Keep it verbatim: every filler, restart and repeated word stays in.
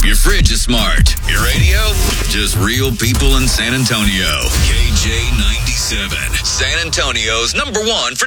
Your fridge is smart. Your radio? Just real people in San Antonio. K J ninety-seven, San Antonio's number one for